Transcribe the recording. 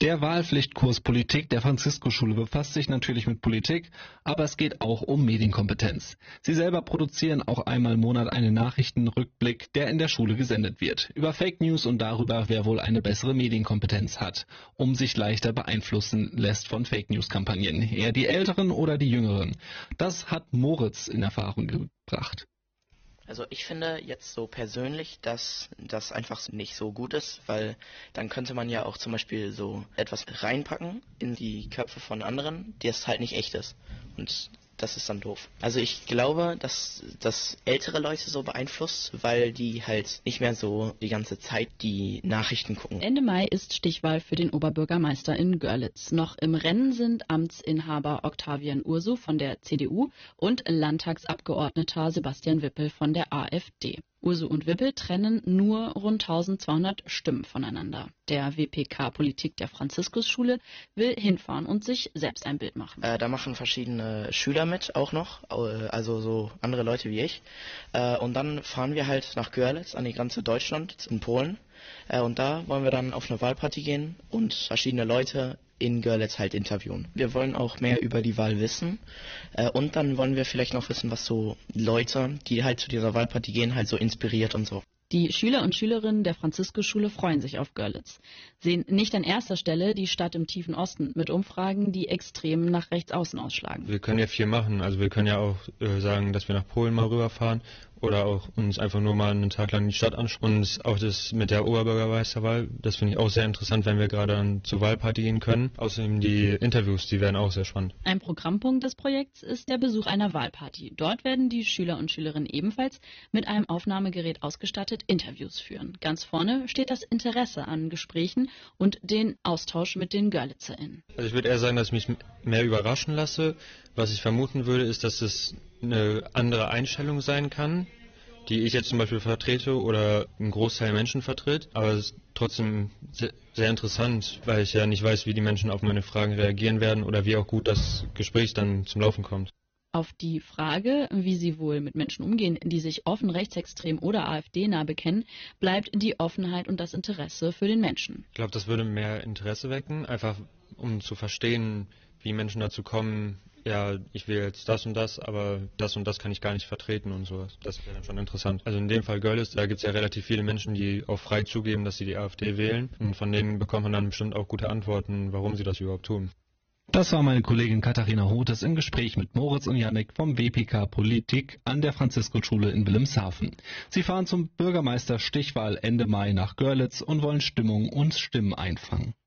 Der Wahlpflichtkurs Politik der Franziskusschule befasst sich natürlich mit Politik, aber es geht auch um Medienkompetenz. Sie selber produzieren auch einmal im Monat einen Nachrichtenrückblick, der in der Schule gesendet wird. Über Fake News und darüber, wer wohl eine bessere Medienkompetenz hat, sich leichter beeinflussen lässt von Fake News Kampagnen. Eher die Älteren oder die Jüngeren. Das hat Moritz in Erfahrung gebracht. Also ich finde jetzt so persönlich, dass das einfach nicht so gut ist, weil dann könnte man ja auch zum Beispiel so etwas reinpacken in die Köpfe von anderen, das halt nicht echt ist. Und das ist dann doof. Also ich glaube, dass das ältere Leute so beeinflusst, weil die halt nicht mehr so die ganze Zeit die Nachrichten gucken. Ende Mai ist Stichwahl für den Oberbürgermeister in Görlitz. Noch im Rennen sind Amtsinhaber Octavian Ursu von der CDU und Landtagsabgeordneter Sebastian Wippel von der AfD. Ursu und Wippel trennen nur rund 1200 Stimmen voneinander. Der WPK Politik der Franziskusschule will hinfahren und sich selbst ein Bild machen. Da machen verschiedene Schüler mit auch noch, also so andere Leute wie ich. Und dann fahren wir halt nach Görlitz an die Grenze Deutschland in Polen. Und da wollen wir dann auf eine Wahlparty gehen und verschiedene Leute in Görlitz halt interviewen. Wir wollen auch mehr über die Wahl wissen und dann wollen wir vielleicht noch wissen, was so Leute, die halt zu dieser Wahlparty gehen, halt so inspiriert und so. Die Schüler und Schülerinnen der Franziskusschule freuen sich auf Görlitz, sehen nicht an erster Stelle die Stadt im tiefen Osten mit Umfragen, die extrem nach rechts außen ausschlagen. Wir können ja viel machen, also wir können ja auch sagen, dass wir nach Polen mal rüberfahren oder auch uns einfach nur mal einen Tag lang die Stadt anschauen. Und auch das mit der Oberbürgermeisterwahl, das finde ich auch sehr interessant, wenn wir gerade dann zur Wahlparty gehen können. Außerdem die Interviews, die werden auch sehr spannend. Ein Programmpunkt des Projekts ist der Besuch einer Wahlparty. Dort werden die Schüler und Schülerinnen ebenfalls mit einem Aufnahmegerät ausgestattet Interviews führen. Ganz vorne steht das Interesse an Gesprächen und den Austausch mit den GörlitzerInnen. Also ich würde eher sagen, dass ich mich mehr überraschen lasse. Was ich vermuten würde, ist, dass es eine andere Einstellung sein kann, die ich jetzt zum Beispiel vertrete oder ein Großteil Menschen vertritt. Aber es ist trotzdem sehr interessant, weil ich ja nicht weiß, wie die Menschen auf meine Fragen reagieren werden oder wie auch gut das Gespräch dann zum Laufen kommt. Auf die Frage, wie sie wohl mit Menschen umgehen, die sich offen rechtsextrem oder AfD-nah bekennen, bleibt die Offenheit und das Interesse für den Menschen. Ich glaube, das würde mehr Interesse wecken, einfach um zu verstehen, wie Menschen dazu kommen, ja, ich will jetzt das und das, aber das und das kann ich gar nicht vertreten und sowas. Das wäre dann schon interessant. Also in dem Fall Görlitz, da gibt es ja relativ viele Menschen, die auch frei zugeben, dass sie die AfD wählen. Und von denen bekommt man dann bestimmt auch gute Antworten, warum sie das überhaupt tun. Das war meine Kollegin Katharina Hotes im Gespräch mit Moritz und Jannik vom WPK Politik an der Franziskusschule in Wilhelmshaven. Sie fahren zum Bürgermeister Stichwahl Ende Mai nach Görlitz und wollen Stimmung und Stimmen einfangen.